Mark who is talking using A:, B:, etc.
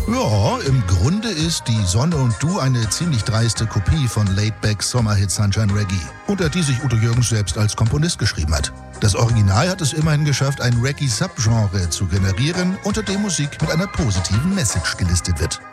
A: Ja, im Grunde ist Die Sonne und du eine ziemlich dreiste Kopie von Laidbacks Sommerhit Sunshine Reggae, unter die sich Udo Jürgens selbst als Komponist geschrieben hat. Das Original hat es immerhin geschafft, ein Reggae-Subgenre zu generieren, unter dem Musik mit einer positiven Message gelistet wird.